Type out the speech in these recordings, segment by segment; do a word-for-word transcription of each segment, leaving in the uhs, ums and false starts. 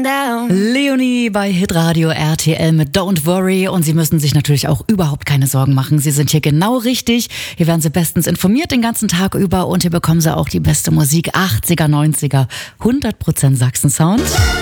going down. Leonie bei Hitradio R T L mit Don't Worry, und Sie müssen sich natürlich auch überhaupt keine Sorgen machen. Sie sind hier genau richtig. Hier werden Sie bestens informiert den ganzen Tag über, und hier bekommen Sie auch die beste Musik, achtziger, neunziger, hundert Prozent Sachsen-Sound.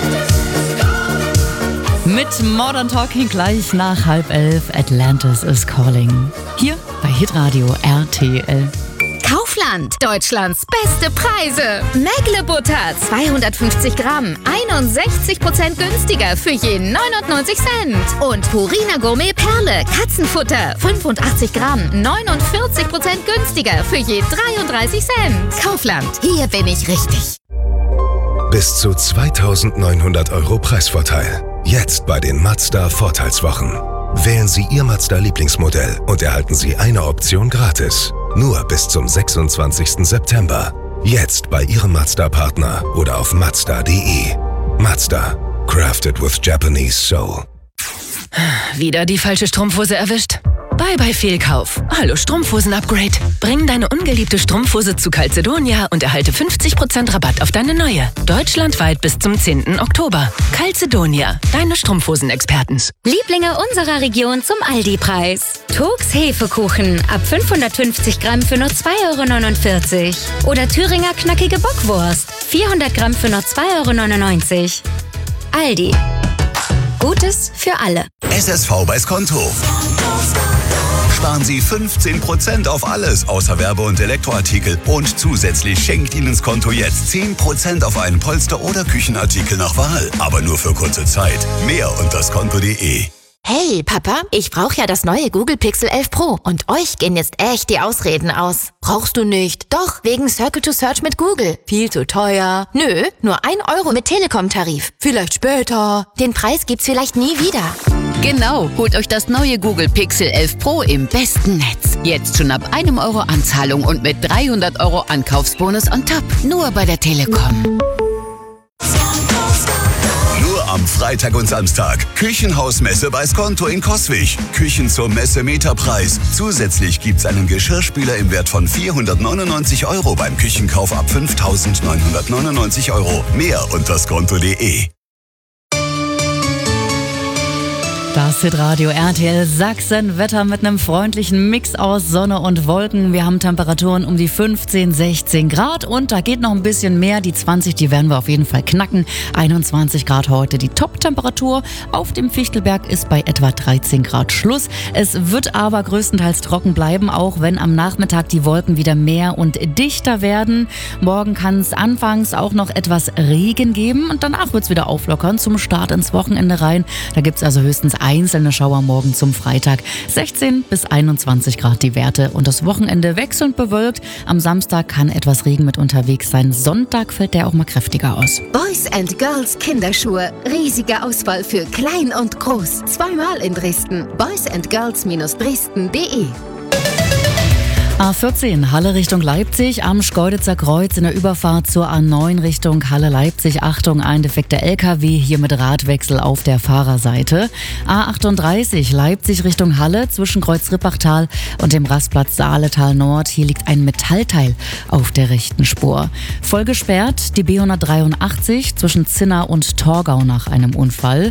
Mit Modern Talking gleich nach halb elf. Atlantis is Calling. Hier bei Hitradio R T L. Kaufland, Deutschlands beste Preise. Mägle Butter, zweihundertfünfzig Gramm, einundsechzig Prozent günstiger für je neunundneunzig Cent. Und Purina Gourmet Perle, Katzenfutter, fünfundachtzig Gramm, neunundvierzig Prozent günstiger für je dreiunddreißig Cent. Kaufland, hier bin ich richtig. Bis zu zweitausendneunhundert Euro Preisvorteil. Jetzt bei den Mazda Vorteilswochen. Wählen Sie Ihr Mazda-Lieblingsmodell und erhalten Sie eine Option gratis. Nur bis zum sechsundzwanzigsten September. Jetzt bei Ihrem Mazda-Partner oder auf mazda punkt de. Mazda. Crafted with Japanese soul. Wieder die falsche Strumpfhose erwischt? Bye bye Fehlkauf. Hallo Strumpfhosen-Upgrade. Bring deine ungeliebte Strumpfhose zu Calzedonia und erhalte fünfzig Prozent Rabatt auf deine neue. Deutschlandweit bis zum zehnten Oktober. Calzedonia, deine Strumpfhosen-Experten. Lieblinge unserer Region zum Aldi-Preis. Togs Hefekuchen ab fünfhundertfünfzig Gramm für nur zwei Euro neunundvierzig. Oder Thüringer knackige Bockwurst. vierhundert Gramm für nur zwei Euro neunundneunzig. Aldi. Gutes für alle. S S V bei Skonto. Sparen Sie fünfzehn Prozent auf alles außer Werbe- und Elektroartikel. Und zusätzlich schenkt Ihnen Skonto jetzt zehn Prozent auf einen Polster- oder Küchenartikel nach Wahl. Aber nur für kurze Zeit. Mehr unter skonto punkt de. Hey, Papa, ich brauche ja das neue Google Pixel elf Pro. Und euch gehen jetzt echt die Ausreden aus. Brauchst du nicht? Doch, wegen Circle to Search mit Google. Viel zu teuer. Nö, nur ein Euro mit Telekom-Tarif. Vielleicht später. Den Preis gibt's vielleicht nie wieder. Genau, holt euch das neue Google Pixel elf Pro im besten Netz. Jetzt schon ab einem Euro Anzahlung und mit dreihundert Euro Ankaufsbonus on top. Nur bei der Telekom. Nur am Freitag und Samstag. Küchenhausmesse bei Skonto in Coswig. Küchen zur Messe Meterpreis. Zusätzlich gibt's einen Geschirrspüler im Wert von vierhundertneunundneunzig Euro beim Küchenkauf ab fünftausendneunhundertneunundneunzig Euro. Mehr unter skonto punkt de. Das Hitradio R T L Sachsen. Wetter mit einem freundlichen Mix aus Sonne und Wolken. Wir haben Temperaturen um die fünfzehn, sechzehn Grad, und da geht noch ein bisschen mehr. Die zwanzig, die werden wir auf jeden Fall knacken. einundzwanzig Grad heute die Top-Temperatur. Auf dem Fichtelberg ist bei etwa dreizehn Grad Schluss. Es wird aber größtenteils trocken bleiben, auch wenn am Nachmittag die Wolken wieder mehr und dichter werden. Morgen kann es anfangs auch noch etwas Regen geben, und danach wird es wieder auflockern zum Start ins Wochenende rein. Da gibt es also höchstens einzelne Schauer morgen zum Freitag. sechzehn bis einundzwanzig Grad die Werte, und das Wochenende wechselnd bewölkt. Am Samstag kann etwas Regen mit unterwegs sein. Sonntag fällt der auch mal kräftiger aus. Boys and Girls Kinderschuhe. Riesige Auswahl für klein und groß. Zweimal in Dresden. boys and girls Dresden punkt de. A vierzehn, Halle Richtung Leipzig, am Schkeuditzer Kreuz in der Überfahrt zur A neun Richtung Halle-Leipzig. Achtung, ein defekter L K W, hier mit Radwechsel auf der Fahrerseite. A achtunddreißig, Leipzig Richtung Halle, zwischen Kreuz Rippachtal und dem Rastplatz Saaletal Nord. Hier liegt ein Metallteil auf der rechten Spur. Voll gesperrt die B hundertdreiundachtzig zwischen Zinna und Torgau nach einem Unfall.